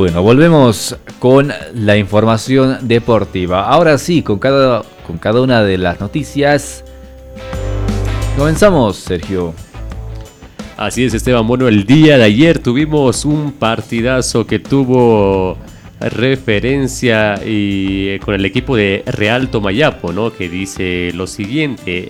Bueno, volvemos con la información deportiva. Ahora sí, con cada una de las noticias. Comenzamos, Sergio. Así es, Esteban. Bueno, el día de ayer tuvimos un partidazo que tuvo referencia y con el equipo de Real Tomayapo, ¿no? Que dice lo siguiente: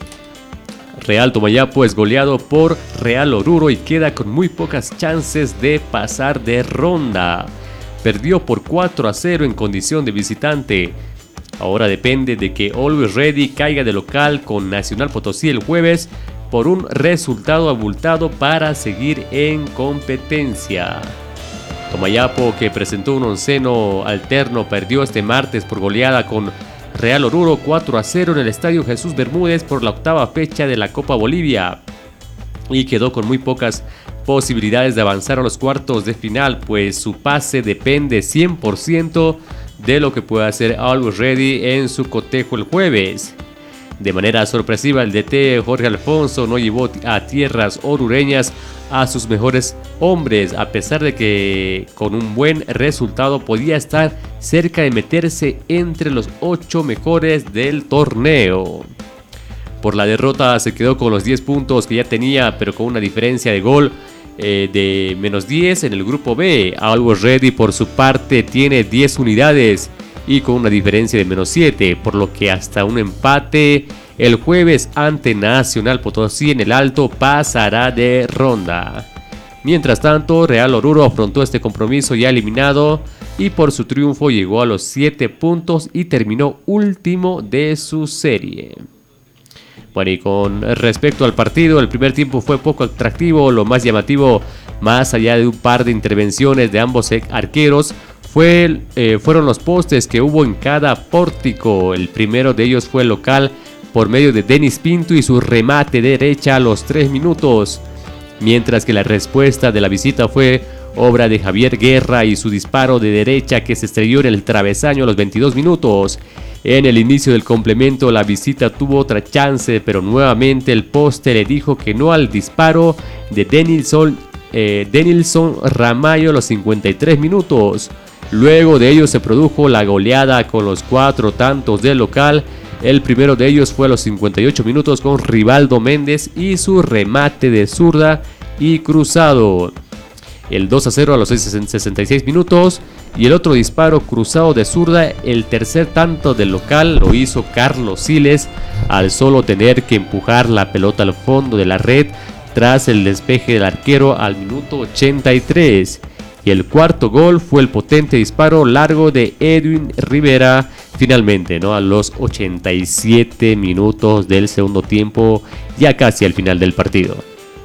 Real Tomayapo es goleado por Real Oruro y queda con muy pocas chances de pasar de ronda. Perdió por 4-0 en condición de visitante. Ahora depende de que Always Ready caiga de local con Nacional Potosí el jueves por un resultado abultado para seguir en competencia. Tomayapo, que presentó un onceno alterno, perdió este martes por goleada con Real Oruro 4-0 en el Estadio Jesús Bermúdez por la octava fecha de la Copa Bolivia y quedó con muy pocas posibilidades de avanzar a los cuartos de final, pues su pase depende 100% de lo que pueda hacer Always Ready en su cotejo el jueves. De manera sorpresiva, el DT Jorge Alfonso no llevó a tierras orureñas a sus mejores hombres, a pesar de que con un buen resultado podía estar cerca de meterse entre los 8 mejores del torneo. Por la derrota se quedó con los 10 puntos que ya tenía, pero con una diferencia de gol de menos 10 en el grupo B. Always Ready por su parte tiene 10 unidades y con una diferencia de menos 7, por lo que hasta un empate el jueves ante Nacional Potosí en el Alto pasará de ronda. Mientras tanto, Real Oruro afrontó este compromiso ya eliminado y por su triunfo llegó a los 7 puntos y terminó último de su serie. Bueno, y con respecto al partido, el primer tiempo fue poco atractivo. Lo más llamativo, más allá de un par de intervenciones de ambos arqueros, fueron los postes que hubo en cada pórtico. El primero de ellos fue local por medio de Denis Pinto y su remate de derecha a los 3 minutos. Mientras que la respuesta de la visita fue obra de Javier Guerra y su disparo de derecha que se estrelló en el travesaño a los 22 minutos. En el inicio del complemento la visita tuvo otra chance, pero nuevamente el poste le dijo que no al disparo de Denilson Ramallo a los 53 minutos. Luego de ello se produjo la goleada con los 4 tantos del local. El primero de ellos fue a los 58 minutos con Rivaldo Méndez y su remate de zurda y cruzado. El 2-0 a los 66 minutos y el otro disparo cruzado de zurda, el tercer tanto del local lo hizo Carlos Siles al solo tener que empujar la pelota al fondo de la red tras el despeje del arquero al minuto 83. Y el cuarto gol fue el potente disparo largo de Edwin Rivera finalmente, ¿no? A los 87 minutos del segundo tiempo, ya casi al final del partido.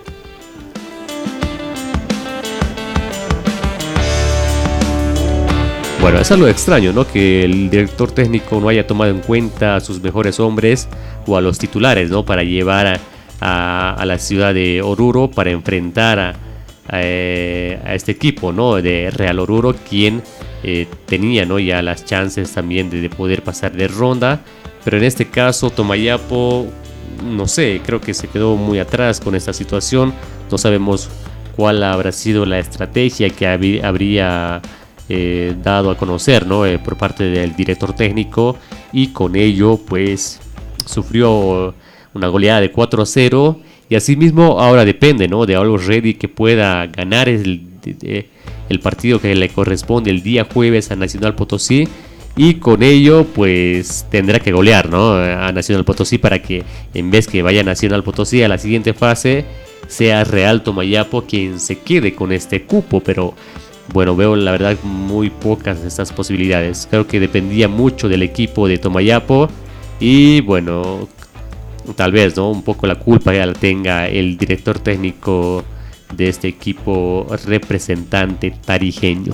Bueno, es algo extraño, ¿no? Que el director técnico no haya tomado en cuenta a sus mejores hombres o a los titulares, ¿no? Para llevar a la ciudad de Oruro para enfrentar a este equipo, ¿no? De Real Oruro, quien tenía, ¿no? Ya las chances también de poder pasar de ronda. Pero en este caso Tomayapo, no sé, creo que se quedó muy atrás con esta situación. No sabemos cuál habrá sido la estrategia que habría dado a conocer, ¿no? Por parte del director técnico, y con ello pues sufrió una goleada de 4-0 y asimismo ahora depende, ¿no? De Always Ready que pueda ganar el partido que le corresponde el día jueves a Nacional Potosí, y con ello pues tendrá que golear, ¿no? A Nacional Potosí para que en vez que vaya Nacional Potosí a la siguiente fase sea Real Tomayapo quien se quede con este cupo, pero bueno, veo la verdad muy pocas de estas posibilidades. Creo que dependía mucho del equipo de Tomayapo y bueno, tal vez, ¿no? Un poco la culpa ya la tenga el director técnico de este equipo representante tarijeño.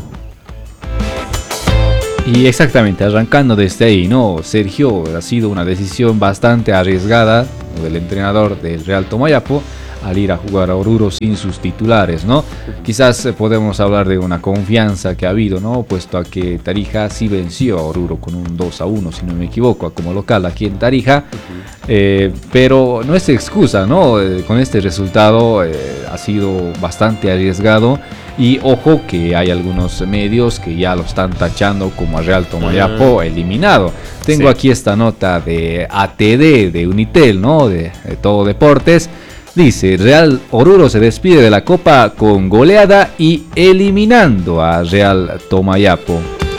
Y exactamente, arrancando desde ahí, ¿no? Sergio, ha sido una decisión bastante arriesgada del entrenador del Real Tomayapo al ir a jugar a Oruro sin sus titulares, ¿no? Quizás podemos hablar de una confianza que ha habido, ¿no? Puesto a que Tarija sí venció a Oruro con un 2-1, si no me equivoco, como local aquí en Tarija. Pero no es excusa, ¿no? Con este resultado ha sido bastante arriesgado Y ojo que hay algunos medios que ya lo están tachando como a Real Tomayapo eliminado. Tengo aquí esta nota de ATD, de Unitel, ¿no? De Todo Deportes. Dice, Real Oruro se despide de la Copa con goleada y eliminando a Real Tomayapo.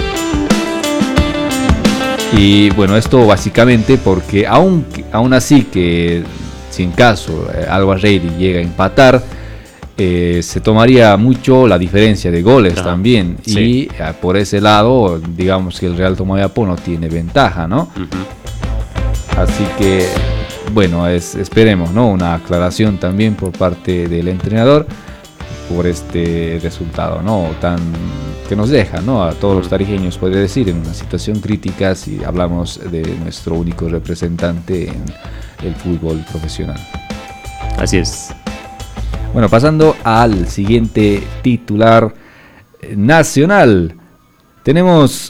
Y bueno, esto básicamente porque aún así que sin caso Always Ready llega a empatar, se tomaría mucho la diferencia de goles también. Sí. Y por ese lado, digamos que el Real Tomayapo no tiene ventaja, ¿no? Así que, bueno, esperemos, ¿no? Una aclaración también por parte del entrenador por este resultado, ¿no? Que nos deja, ¿no? A todos los tarijeños, puede decir, en una situación crítica si hablamos de nuestro único representante en el fútbol profesional. Así es. Bueno, pasando al siguiente titular nacional, tenemos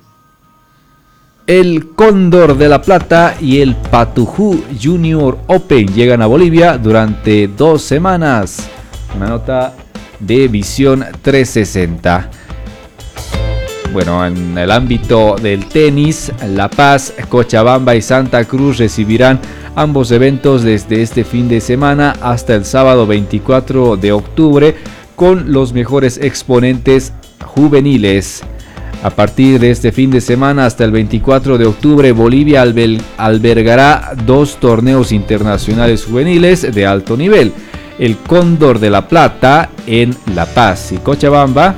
el Cóndor de la Plata y el Patujú Junior Open llegan a Bolivia durante 2 semanas. Una nota de Visión 360. Bueno, en el ámbito del tenis, La Paz, Cochabamba y Santa Cruz recibirán ambos eventos desde este fin de semana hasta el sábado 24 de octubre con los mejores exponentes juveniles. A partir de este fin de semana hasta el 24 de octubre, Bolivia albergará 2 torneos internacionales juveniles de alto nivel. El Cóndor de la Plata en La Paz y Cochabamba,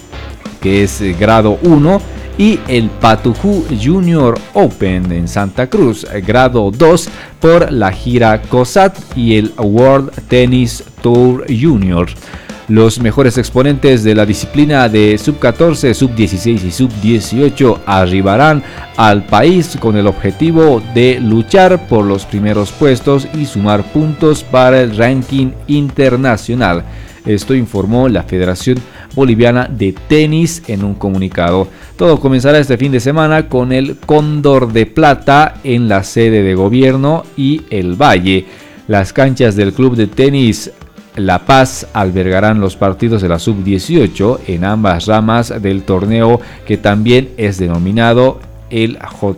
que es grado 1, y el Patujú Junior Open en Santa Cruz, grado 2, por la gira COSAT y el World Tennis Tour Junior. Los mejores exponentes de la disciplina de sub-14, sub-16 y sub-18 arribarán al país con el objetivo de luchar por los primeros puestos y sumar puntos para el ranking internacional. Esto informó la Federación Boliviana de Tenis en un comunicado. Todo comenzará este fin de semana con el Cóndor de Plata en la sede de gobierno y el Valle. Las canchas del Club de Tenis La Paz albergarán los partidos de la sub-18 en ambas ramas del torneo, que también es denominado el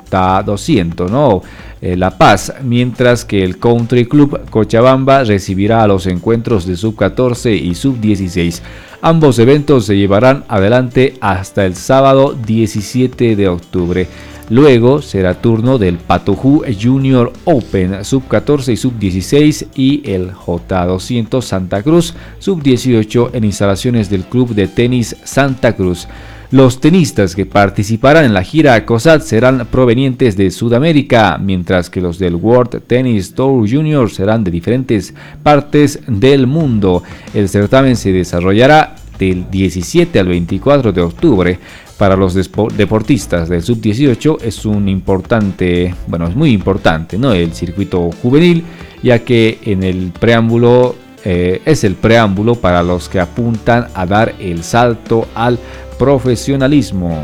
J200, ¿no? La Paz, mientras que el Country Club Cochabamba recibirá a los encuentros de sub-14 y sub-16. Ambos eventos se llevarán adelante hasta el sábado 17 de octubre. Luego será turno del Patujú Junior Open sub-14 y sub-16 y el J200 Santa Cruz sub-18 en instalaciones del Club de Tenis Santa Cruz. Los tenistas que participarán en la gira COSAT serán provenientes de Sudamérica, mientras que los del World Tennis Tour Junior serán de diferentes partes del mundo. El certamen se desarrollará del 17 al 24 de octubre. Para los deportistas del sub-18 es muy importante, ¿no? El circuito juvenil, ya que en el preámbulo es el preámbulo para los que apuntan a dar el salto al profesionalismo.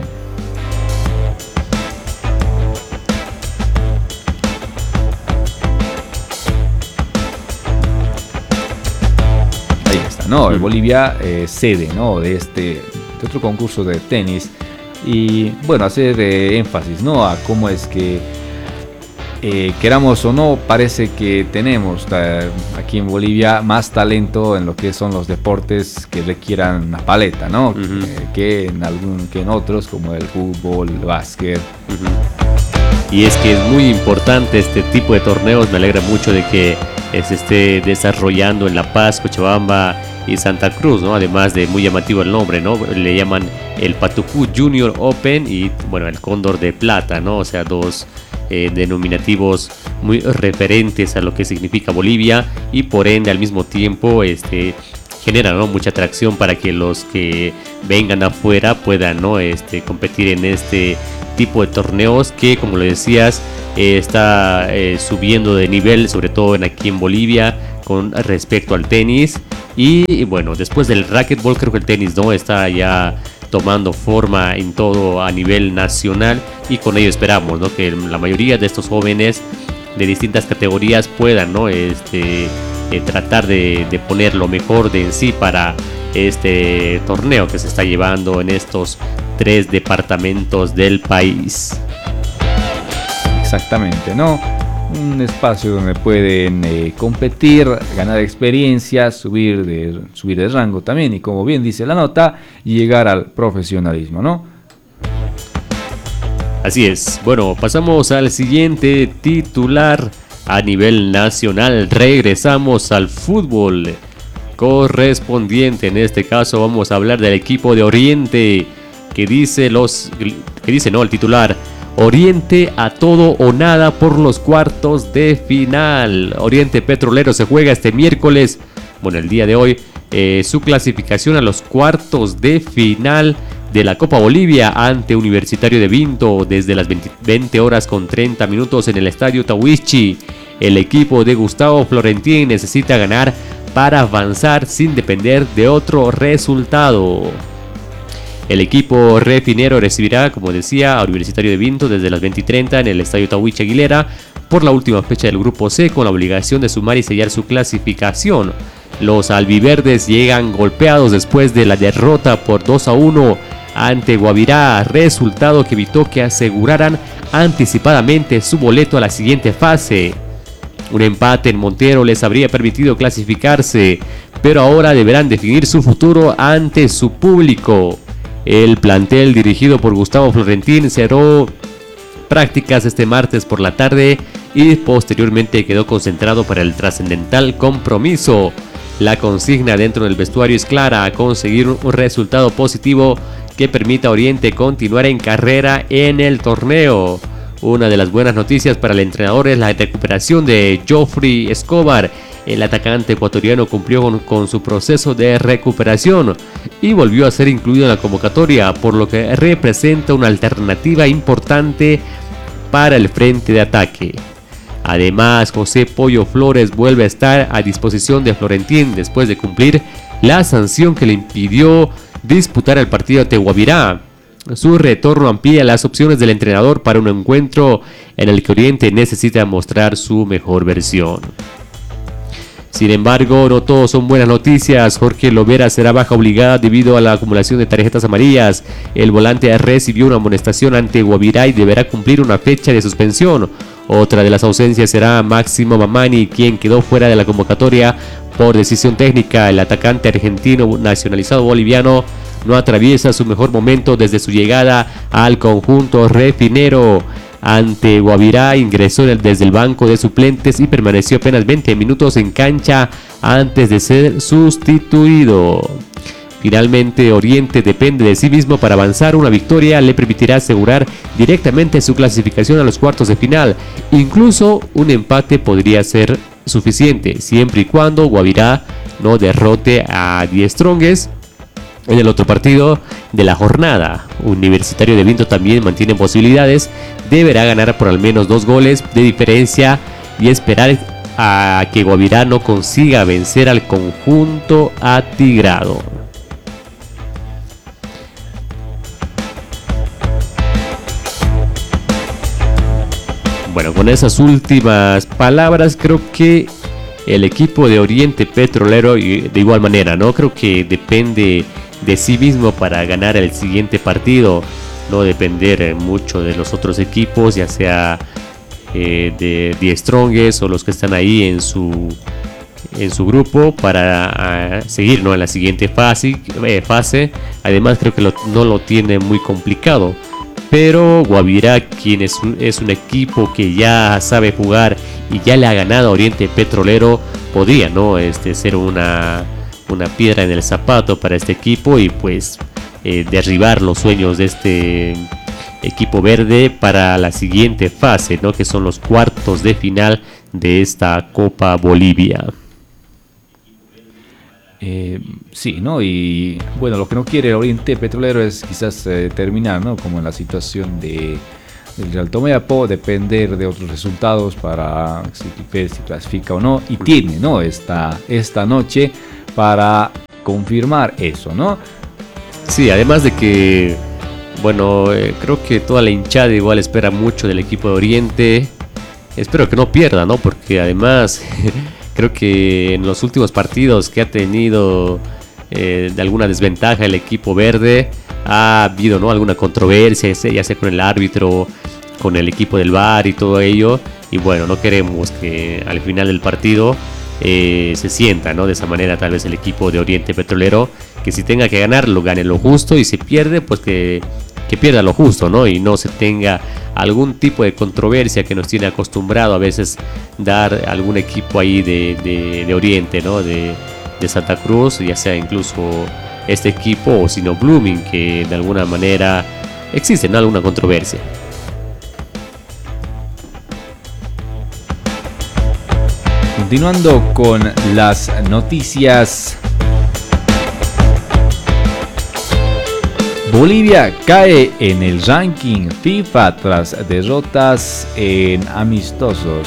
Ahí está, ¿no? Bolivia sede, ¿no? de otro concurso de tenis. Y bueno, hacer énfasis, ¿no? A cómo es que queramos o no, parece que tenemos aquí en Bolivia más talento en lo que son los deportes que requieran una paleta, ¿no? Que en otros, como el fútbol, el básquet. Y es que es muy importante este tipo de torneos. Me alegra mucho de que se esté desarrollando en La Paz, Cochabamba y Santa Cruz, ¿no? Además de muy llamativo el nombre, ¿no? Le llaman el Patujú Junior Open y, bueno, el Cóndor de Plata, ¿no? O sea, dos denominativos muy referentes a lo que significa Bolivia y por ende al mismo tiempo generan, ¿no? Mucha atracción para que los que vengan afuera puedan, ¿no? Competir en este tipo de torneos que, como lo decías, está subiendo de nivel, sobre todo aquí en Bolivia, con respecto al tenis. Y bueno, después del racquetball, creo que el tenis, ¿no? Está ya tomando forma en todo a nivel nacional, y con ello esperamos, ¿no? Que la mayoría de estos jóvenes de distintas categorías puedan, ¿no? Tratar de poner lo mejor de en sí para este torneo que se está llevando en estos 3 departamentos del país. Exactamente, ¿no? Un espacio donde pueden competir, ganar experiencia, subir de rango también y, como bien dice la nota, llegar al profesionalismo, ¿no? Así es. Bueno, pasamos al siguiente titular a nivel nacional. Regresamos al fútbol correspondiente. En este caso vamos a hablar del equipo de Oriente, que dice el titular: Oriente a todo o nada por los cuartos de final. Oriente Petrolero se juega este miércoles, el día de hoy, su clasificación a los cuartos de final de la Copa Bolivia ante Universitario de Vinto desde las 20 horas con 30 minutos en el Estadio Tahuichi. El equipo de Gustavo Florentín necesita ganar para avanzar sin depender de otro resultado. El equipo refinero recibirá, como decía, a Universitario de Vinto desde las 20:30 en el Estadio Tahuichi Aguilera por la última fecha del Grupo C, con la obligación de sumar y sellar su clasificación. Los albiverdes llegan golpeados después de la derrota por 2-1 ante Guavirá, resultado que evitó que aseguraran anticipadamente su boleto a la siguiente fase. Un empate en Montero les habría permitido clasificarse, pero ahora deberán definir su futuro ante su público. El plantel dirigido por Gustavo Florentín cerró prácticas este martes por la tarde y posteriormente quedó concentrado para el trascendental compromiso. La consigna dentro del vestuario es clara: conseguir un resultado positivo que permita a Oriente continuar en carrera en el torneo. Una de las buenas noticias para el entrenador es la recuperación de Joffrey Escobar. El atacante ecuatoriano cumplió con su proceso de recuperación y volvió a ser incluido en la convocatoria, por lo que representa una alternativa importante para el frente de ataque. Además, José Pollo Flores vuelve a estar a disposición de Florentín después de cumplir la sanción que le impidió disputar el partido ante Guavirá. Su retorno amplía las opciones del entrenador para un encuentro en el que Oriente necesita mostrar su mejor versión. Sin embargo, no todos son buenas noticias. Jorge Lovera será baja obligada debido a la acumulación de tarjetas amarillas. El volante recibió una amonestación ante Guavirá y deberá cumplir una fecha de suspensión. Otra de las ausencias será Máximo Mamani, quien quedó fuera de la convocatoria por decisión técnica. El atacante argentino nacionalizado boliviano no atraviesa su mejor momento desde su llegada al conjunto refinero. Ante Guavirá ingresó desde el banco de suplentes y permaneció apenas 20 minutos en cancha antes de ser sustituido. Finalmente, Oriente depende de sí mismo para avanzar. Una victoria le permitirá asegurar directamente su clasificación a los cuartos de final. Incluso un empate podría ser suficiente, siempre y cuando Guavirá no derrote a Die Strongest en el otro partido de la jornada. Universitario de Vinto también mantiene posibilidades. Deberá ganar por al menos 2 goles de diferencia y esperar a que Guavirá no consiga vencer al conjunto atigrado. Bueno, con esas últimas palabras creo que el equipo de Oriente Petrolero, de igual manera, ¿no? Creo que depende de sí mismo para ganar el siguiente partido, no depender mucho de los otros equipos, ya sea de Die Strongest o los que están ahí en su grupo para seguir, ¿no?, en la siguiente fase. Además creo que no lo tiene muy complicado, pero Guavirá, quien es un equipo que ya sabe jugar y ya le ha ganado a Oriente Petrolero, podría, ¿no?, ser una piedra en el zapato para este equipo y pues derribar los sueños de este equipo verde para la siguiente fase, ¿no?, que son los cuartos de final de esta Copa Bolivia. Sí, ¿no? Y bueno, lo que no quiere Oriente Petrolero es quizás terminar, ¿no?, como en la situación del Real Tomayapo, depender de otros resultados para si clasifica o no, y tiene, ¿no?, esta noche para confirmar eso, ¿no? Sí, además de que, bueno, creo que toda la hinchada igual espera mucho del equipo de Oriente. Espero que no pierda, ¿no? Porque además creo que en los últimos partidos que ha tenido de alguna desventaja el equipo verde. Ha habido, ¿no?, alguna controversia, ya sea con el árbitro, con el equipo del VAR y todo ello. Y bueno, no queremos que al final del partido se sienta, ¿no?, de esa manera tal vez el equipo de Oriente Petrolero, que si tenga que ganar, lo gane lo justo, y si pierde, pues que pierda lo justo, ¿no? Y no se tenga algún tipo de controversia que nos tiene acostumbrado a veces dar algún equipo ahí de Oriente, ¿no?, de Santa Cruz, ya sea incluso este equipo o sino Blooming, que de alguna manera existe, ¿no?, alguna controversia. Continuando con las noticias, Bolivia cae en el ranking FIFA tras derrotas en amistosos.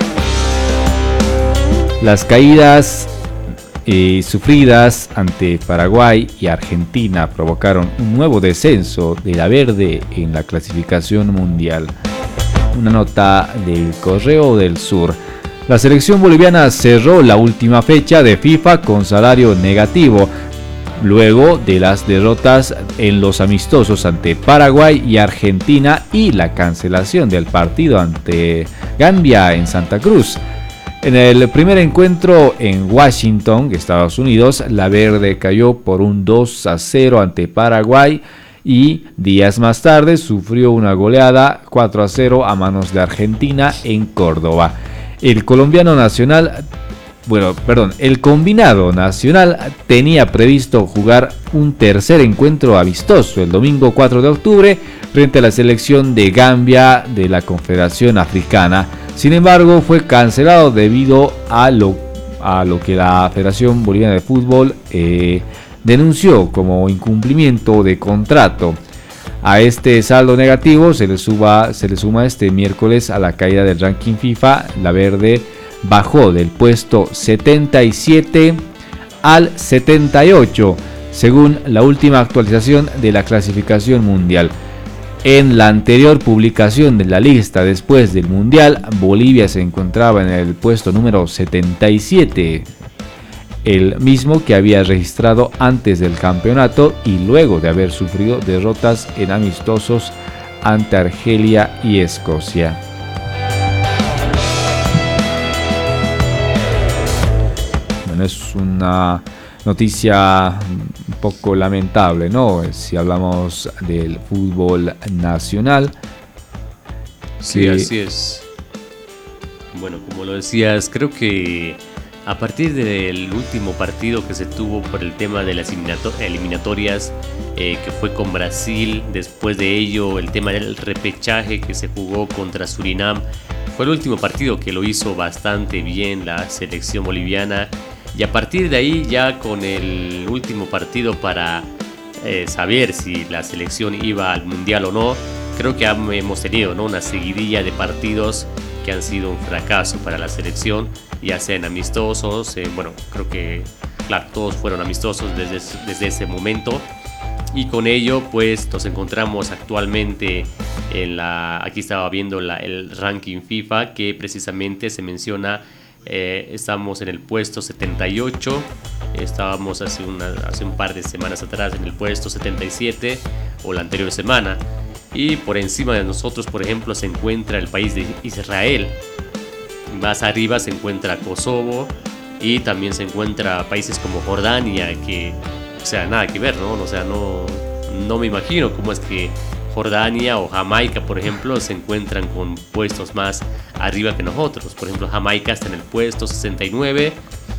Las caídas sufridas ante Paraguay y Argentina provocaron un nuevo descenso de la verde en la clasificación mundial. Una nota del Correo del Sur. La selección boliviana cerró la última fecha de FIFA con salario negativo, luego de las derrotas en los amistosos ante Paraguay y Argentina y la cancelación del partido ante Gambia en Santa Cruz. En el primer encuentro en Washington, Estados Unidos, la verde cayó por un 2-0 ante Paraguay y días más tarde sufrió una goleada 4-0 a manos de Argentina en Córdoba. El combinado nacional tenía previsto jugar un tercer encuentro amistoso el domingo 4 de octubre frente a la selección de Gambia de la Confederación Africana. Sin embargo, fue cancelado debido a lo que la Federación Boliviana de Fútbol denunció como incumplimiento de contrato. A este saldo negativo se le suma este miércoles a la caída del ranking FIFA. La verde bajó del puesto 77 al 78, según la última actualización de la clasificación mundial. En la anterior publicación de la lista después del Mundial, Bolivia se encontraba en el puesto número 77, el mismo que había registrado antes del campeonato y luego de haber sufrido derrotas en amistosos ante Argelia y Escocia. Bueno, es una noticia un poco lamentable, ¿no? Si hablamos del fútbol nacional. Sí, así es. Bueno, como lo decías, creo que a partir del último partido que se tuvo por el tema de las eliminatorias, que fue con Brasil, después de ello el tema del repechaje que se jugó contra Surinam, fue el último partido que lo hizo bastante bien la selección boliviana. Y a partir de ahí, ya con el último partido para saber si la selección iba al mundial o no, creo que hemos tenido, ¿no?, una seguidilla de partidos que han sido un fracaso para la selección, ya sean amistosos. Bueno, creo que, claro, todos fueron amistosos desde ese momento. Y con ello, pues, nos encontramos actualmente aquí estaba viendo el ranking FIFA, que precisamente se menciona. Estamos en el puesto 78, estábamos hace un par de semanas atrás en el puesto 77 o la anterior semana, y por encima de nosotros, por ejemplo, se encuentra el país de Israel. Más arriba se encuentra Kosovo y también se encuentra países como Jordania, que, o sea, nada que ver, ¿no? O sea, no me imagino cómo es que Jordania o Jamaica, por ejemplo, se encuentran con puestos más arriba que nosotros. Por ejemplo, Jamaica está en el puesto 69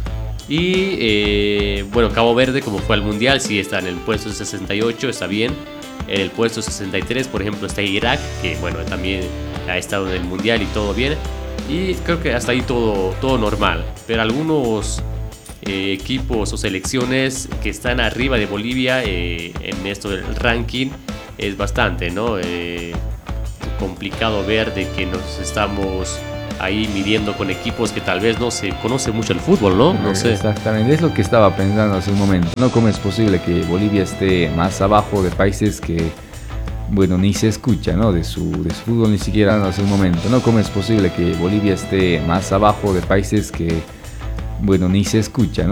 y bueno, Cabo Verde, como fue al Mundial, sí está en el puesto 68, está bien. En el puesto 63, por ejemplo, está Irak, que bueno, también ha estado en el Mundial y todo bien. Y creo que hasta ahí todo normal. Pero algunos equipos o selecciones que están arriba de Bolivia en esto del ranking, es bastante, ¿no? Complicado ver de que nos estamos ahí midiendo con equipos que tal vez no se conoce mucho el fútbol, ¿no? No sé. Exactamente, es lo que estaba pensando hace un momento. ¿No? ¿Cómo es posible que Bolivia esté más abajo de países que, bueno, ni se escucha, ¿no? De su fútbol ni siquiera hace un momento, ¿no? ¿Cómo es posible que Bolivia esté más abajo de países que, bueno, ni se escucha, ¿no?